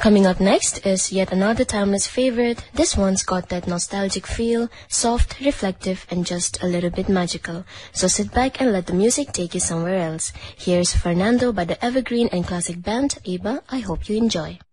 Coming up next is yet another timeless favorite. This one's got that nostalgic feel, soft, reflective, and just a little bit magical. So sit back and let the music take you somewhere else. Here's Fernando by the evergreen and classic band, Iba. I hope you enjoy.